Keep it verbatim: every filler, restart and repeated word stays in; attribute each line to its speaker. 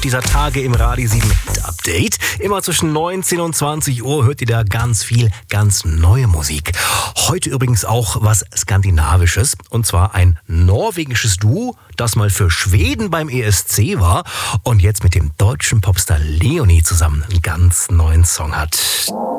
Speaker 1: Höhepunkt dieser Tage im Radio sieben Hit Update. Immer zwischen neunzehn und zwanzig Uhr hört ihr da ganz viel, ganz neue Musik. Heute übrigens auch was Skandinavisches, und zwar ein norwegisches Duo, das mal für Schweden beim E S C war und jetzt mit dem deutschen Popstar Leonie zusammen einen ganz neuen Song hat.